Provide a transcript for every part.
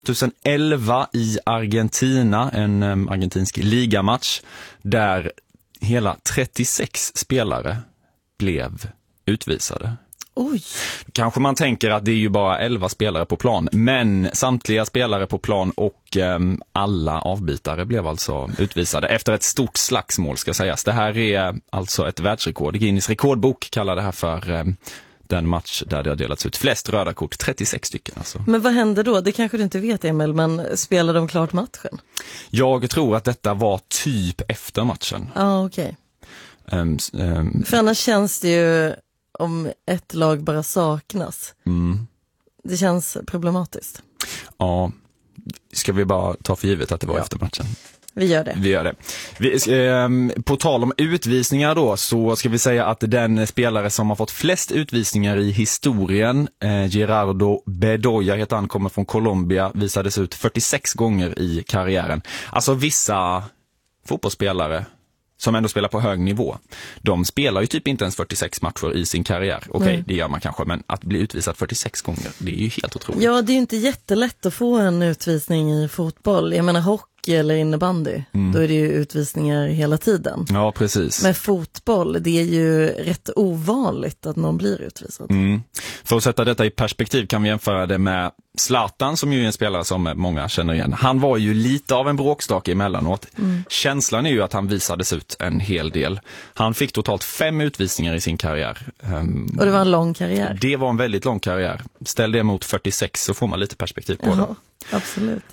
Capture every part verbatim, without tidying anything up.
tjugoelva i Argentina, en um, argentinsk ligamatch där hela trettiosex spelare blev utvisade. Oj. Kanske man tänker att det är ju bara elva spelare på plan, men samtliga spelare på plan och um, alla avbytare blev alltså utvisade efter ett stort slagsmål, ska sägas. Det här är alltså ett världsrekord. Guinness rekordbok kallar det här för um, den match där det har delats ut flest röda kort, trettiosex stycken alltså. Men vad hände då? Det kanske du inte vet, Emil, men spelade de klart matchen? Jag tror att detta var typ efter matchen. Ja, ah, okej. Okay. Um, um, för annars känns det ju om ett lag bara saknas. Mm. Det känns problematiskt. Ja, ska vi bara ta för givet att det var ja. efter matchen? Vi gör det. Vi gör det. Vi, eh, på tal om utvisningar då, så ska vi säga att den spelare som har fått flest utvisningar i historien, eh, Gerardo Bedoya heter han, kommer från Colombia, visades ut fyrtiosex gånger i karriären. Alltså vissa fotbollsspelare som ändå spelar på hög nivå, de spelar ju typ inte ens fyrtiosex matcher i sin karriär. Okej, okay, det gör man kanske, men att bli utvisad fyrtiosex gånger, det är ju helt otroligt. Ja, det är ju inte jättelätt att få en utvisning i fotboll. Jag menar hockey eller innebandy, mm. då är det ju utvisningar hela tiden. Ja, precis. Men fotboll, det är ju rätt ovanligt att någon blir utvisad. Mm. För att sätta detta i perspektiv kan vi jämföra det med Zlatan, som ju är en spelare som många känner igen. Han var ju lite av en bråkstake emellanåt. Mm. Känslan är ju att han visades ut en hel del. Han fick totalt fem utvisningar i sin karriär. Um, Och det var en lång karriär? Det var en väldigt lång karriär. Ställ det mot fyrtiosex så får man lite perspektiv på Jaha, det. Absolut.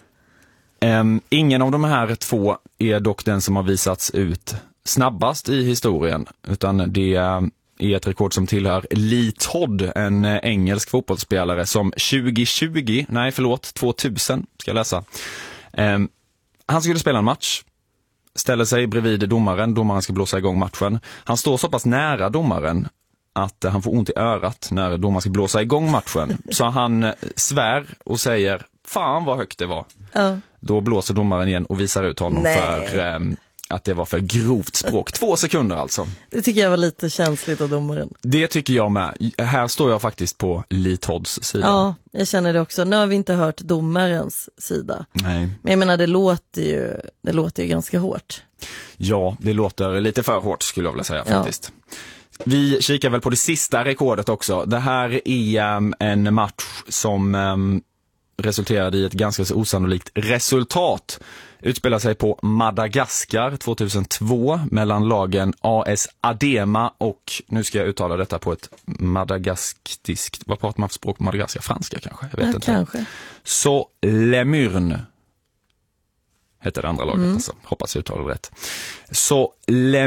Um, ingen av de här två är dock den som har visats ut snabbast i historien, utan det är ett rekord som tillhör Lee Todd, en engelsk fotbollsspelare som tjugo tjugo, nej förlåt, tvåtusen ska jag läsa. Um, han skulle spela en match, ställer sig bredvid domaren, domaren ska blåsa igång matchen. Han står så pass nära domaren att han får ont i örat när domaren ska blåsa igång matchen. Så han svär och säger, fan vad högt det var. Uh. Då blåser domaren igen och visar ut honom Nej. för um, att det var för grovt språk. Två sekunder alltså. Det tycker jag var lite känsligt av domaren. Det tycker jag med. Här står jag faktiskt på Lee Todds sida. Ja, jag känner det också. Nu har vi inte hört domarens sida. Nej. Men jag menar, det låter ju, det låter ju ganska hårt. Ja, det låter lite för hårt skulle jag vilja säga faktiskt. Ja. Vi kikar väl på det sista rekordet också. Det här är um, en match som um, resulterade i ett ganska så osannolikt resultat. Utspelar sig på Madagaskar tjugohundratvå mellan lagen A S Adema och, nu ska jag uttala detta på ett madagaskiskt, vad pratar man för språk på Madagaskar? Franska kanske? Jag vet ja, inte. Kanske. Så Lemurn heter det andra laget, mm. alltså. Hoppas jag uttalar det rätt. Så